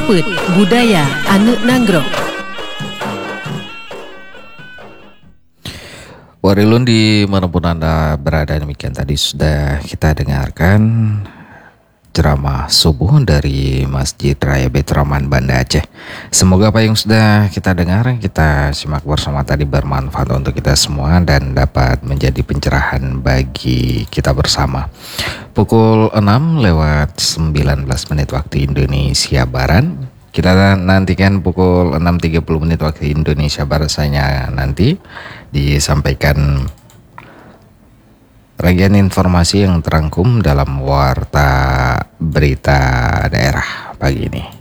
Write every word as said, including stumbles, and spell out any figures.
Liput Budaya Anu Nanggrok. Warilun dimanapun Anda berada, demikian tadi sudah kita dengarkan ceramah subuh dari Masjid Raya Baitur Rahman Banda Aceh. Semoga apa yang sudah kita dengar, kita simak bersama tadi bermanfaat untuk kita semua dan dapat menjadi pencerahan bagi kita bersama. Pukul enam lewat sembilan belas menit waktu Indonesia Barat. Kita nantikan pukul enam tiga puluh menit waktu Indonesia Barat saya nanti disampaikan rangkaian informasi yang terangkum dalam Warta Berita Daerah pagi ini.